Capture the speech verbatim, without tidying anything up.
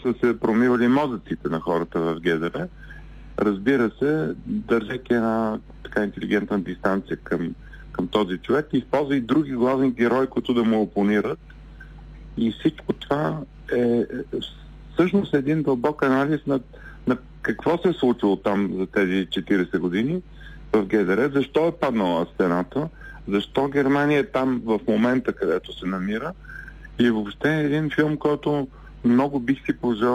са се промивали мозъците на хората в ГДР. Разбира се, държайки една така интелигентна дистанция към, към този човек, използва и други главни герои, които да му опонират. И всичко това е всъщност един дълбок анализ на, на какво се е случило там за тези четирийсет години в ГДР, защо е паднала стената, защо Германия е там в момента, където се намира. И въобще е един филм, който много бих си пожелал